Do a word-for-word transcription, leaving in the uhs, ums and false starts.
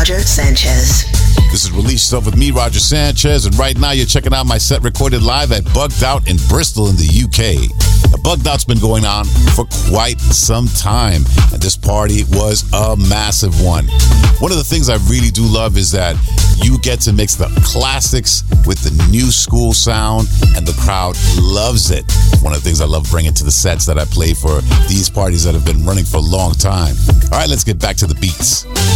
Roger Sanchez. This is Release Yourself with me, Roger Sanchez, and right now you're checking out my set recorded live at Bugged Out in Bristol in the U K. The Bugged Out's been going on for quite some time, and this party was a massive one. One of the things I really do love is that you get to mix the classics with the new school sound, and the crowd loves it. One of the things I love bringing to the sets that I play for these parties that have been running for a long time. All right, let's get back to the beats.